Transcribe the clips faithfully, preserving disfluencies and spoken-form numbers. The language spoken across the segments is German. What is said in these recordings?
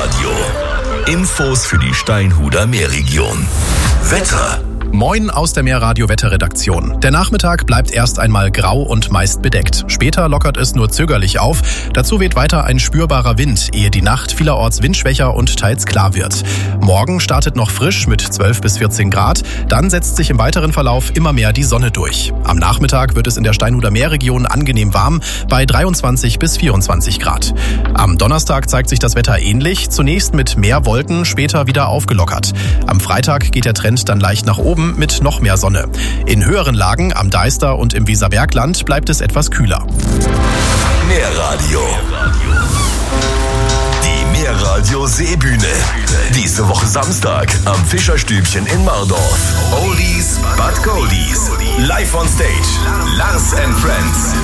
Meerradio. Infos für die Steinhuder Meerregion. Wetter. Moin aus der Meerradio-Wetterredaktion. Der Nachmittag bleibt erst einmal grau und meist bedeckt. Später lockert es nur zögerlich auf. Dazu weht weiter ein spürbarer Wind, ehe die Nacht vielerorts windschwächer und teils klar wird. Morgen startet noch frisch mit zwölf bis vierzehn Grad. Dann setzt sich im weiteren Verlauf immer mehr die Sonne durch. Am Nachmittag wird es in der Steinhuder Meerregion angenehm warm bei dreiundzwanzig bis vierundzwanzig Grad. Am Donnerstag zeigt sich das Wetter ähnlich. Zunächst mit mehr Wolken, später wieder aufgelockert. Am Freitag geht der Trend dann leicht nach oben mit noch mehr Sonne. In höheren Lagen am Deister und im Weserbergland bleibt es etwas kühler. Meerradio. Die Meerradio Seebühne. Diese Woche Samstag am Fischerstübchen in Mardorf. Oldies but Goldies. Live on stage. Lars and Friends.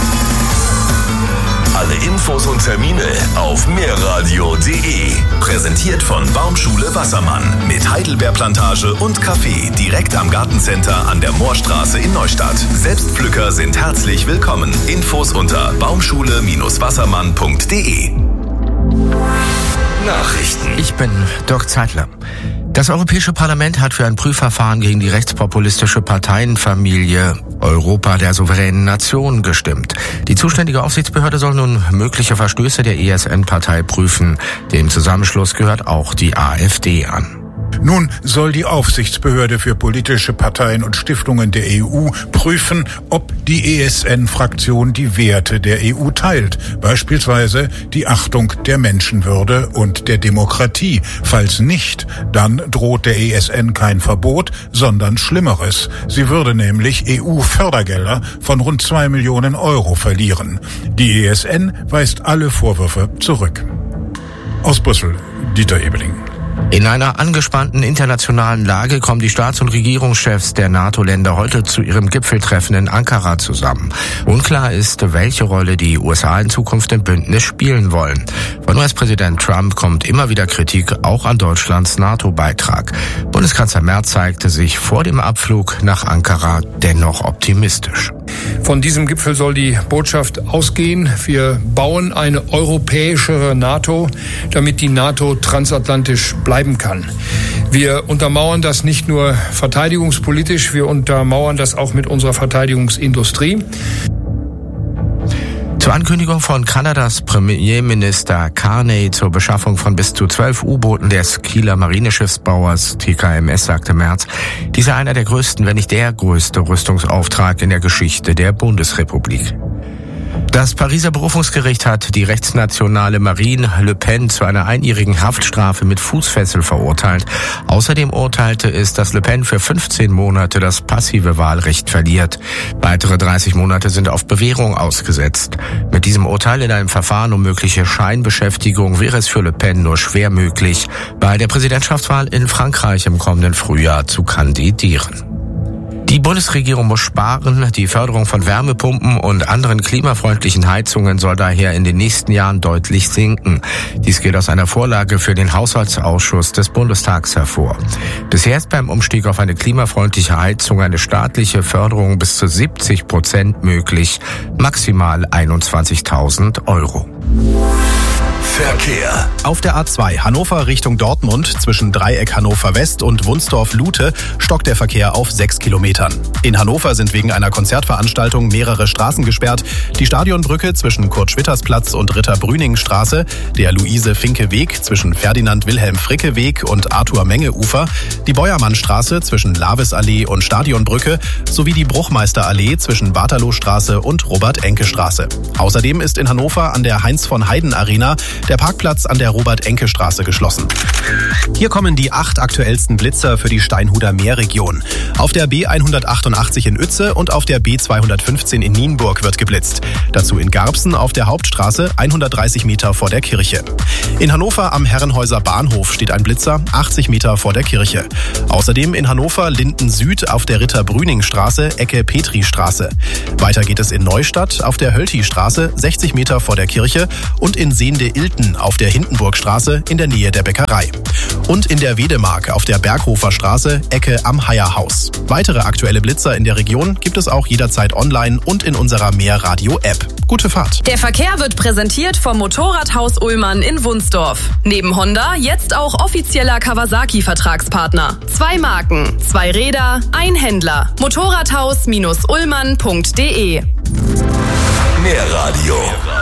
Alle Infos und Termine auf meerradio punkt de. Präsentiert von Baumschule Wassermann mit Heidelbeerplantage und Café direkt am Gartencenter an der Moorstraße in Neustadt. Selbstpflücker sind herzlich willkommen. Infos unter baumschule Bindestrich wassermann punkt de. Nachrichten. Ich bin Dirk Zeitler. Das Europäische Parlament hat für ein Prüfverfahren gegen die rechtspopulistische Parteienfamilie Europa der souveränen Nation gestimmt. Die zuständige Aufsichtsbehörde soll nun mögliche Verstöße der E S N-Partei prüfen. Dem Zusammenschluss gehört auch die AfD an. Nun soll die Aufsichtsbehörde für politische Parteien und Stiftungen der E U prüfen, ob die E S N-Fraktion die Werte der E U teilt, beispielsweise die Achtung der Menschenwürde und der Demokratie. Falls nicht, dann droht der E S N kein Verbot, sondern Schlimmeres. Sie würde nämlich E U-Fördergelder von rund zwei Millionen Euro verlieren. Die E S N weist alle Vorwürfe zurück. Aus Brüssel, Dieter Ebeling. In einer angespannten internationalen Lage kommen die Staats- und Regierungschefs der NATO-Länder heute zu ihrem Gipfeltreffen in Ankara zusammen. Unklar ist, welche Rolle die U S A in Zukunft im Bündnis spielen wollen. Von U S-Präsident Trump kommt immer wieder Kritik auch an Deutschlands NATO-Beitrag. Bundeskanzler Merz zeigte sich vor dem Abflug nach Ankara dennoch optimistisch. Von diesem Gipfel soll die Botschaft ausgehen: Wir bauen eine europäischere NATO, damit die NATO transatlantisch bleiben kann. Wir untermauern das nicht nur verteidigungspolitisch, wir untermauern das auch mit unserer Verteidigungsindustrie. Zur Ankündigung von Kanadas Premierminister Carney zur Beschaffung von bis zu zwölf U-Booten des Kieler Marineschiffsbauers T K M S sagte Merz, dies sei einer der größten, wenn nicht der größte Rüstungsauftrag in der Geschichte der Bundesrepublik. Das Pariser Berufungsgericht hat die rechtsnationale Marine Le Pen zu einer einjährigen Haftstrafe mit Fußfessel verurteilt. Außerdem urteilte es, dass Le Pen für fünfzehn Monate das passive Wahlrecht verliert. Weitere dreißig Monate sind auf Bewährung ausgesetzt. Mit diesem Urteil in einem Verfahren um mögliche Scheinbeschäftigung wäre es für Le Pen nur schwer möglich, bei der Präsidentschaftswahl in Frankreich im kommenden Frühjahr zu kandidieren. Die Bundesregierung muss sparen. Die Förderung von Wärmepumpen und anderen klimafreundlichen Heizungen soll daher in den nächsten Jahren deutlich sinken. Dies geht aus einer Vorlage für den Haushaltsausschuss des Bundestags hervor. Bisher ist beim Umstieg auf eine klimafreundliche Heizung eine staatliche Förderung bis zu siebzig Prozent möglich, maximal einundzwanzigtausend Euro. Verkehr. Auf der A zwei Hannover Richtung Dortmund zwischen Dreieck Hannover West und Wunsdorf-Lute stockt der Verkehr auf sechs Kilometern. In Hannover sind wegen einer Konzertveranstaltung mehrere Straßen gesperrt. Die Stadionbrücke zwischen Kurt-Schwitters-Platz und Ritter-Brüning-Straße, der Luise-Finke-Weg zwischen Ferdinand-Wilhelm-Fricke-Weg und Arthur-Menge-Ufer, die Beuermann-Straße zwischen Lavis-Allee und Stadionbrücke sowie die Bruchmeister-Allee zwischen Waterloo-Straße und Robert-Enke-Straße. Außerdem ist in Hannover an der Heinz-von-Heiden-Arena der Parkplatz an der Robert-Enke-Straße geschlossen. Hier kommen die acht aktuellsten Blitzer für die Steinhuder Meerregion. Auf der B hundertachtundachtzig in Uetze und auf der B zweihundertfünfzehn in Nienburg wird geblitzt. Dazu in Garbsen auf der Hauptstraße hundertdreißig Meter vor der Kirche. In Hannover am Herrenhäuser Bahnhof steht ein Blitzer achtzig Meter vor der Kirche. Außerdem in Hannover Linden Süd auf der Ritter-Brüning-Straße, Ecke Petri-Straße. Weiter geht es in Neustadt auf der Hölti-Straße, sechzig Meter vor der Kirche und in Sehnde-Ilten Itten auf der Hindenburgstraße in der Nähe der Bäckerei. Und in der Wedemark auf der Berghofer Straße, Ecke am Heierhaus. Weitere aktuelle Blitzer in der Region gibt es auch jederzeit online und in unserer Mehrradio-App. Gute Fahrt. Der Verkehr wird präsentiert vom Motorradhaus Ullmann in Wunsdorf. Neben Honda jetzt auch offizieller Kawasaki-Vertragspartner. Zwei Marken, zwei Räder, ein Händler. Motorradhaus-ullmann punkt de. Mehrradio.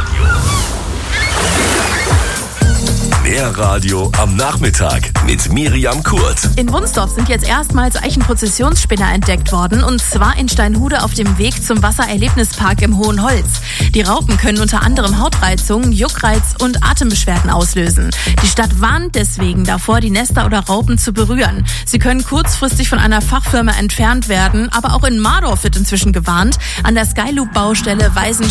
Mehrradio am Nachmittag mit Miriam Kurt. In Wunsdorf sind jetzt erstmals Eichenprozessionsspinner entdeckt worden, und zwar in Steinhude auf dem Weg zum Wassererlebnispark im Hohen Holz. Die Raupen können unter anderem Hautreizungen, Juckreiz und Atembeschwerden auslösen. Die Stadt warnt deswegen davor, die Nester oder Raupen zu berühren. Sie können kurzfristig von einer Fachfirma entfernt werden, aber auch in Mardorf wird inzwischen gewarnt. An der Skyloop-Baustelle weisen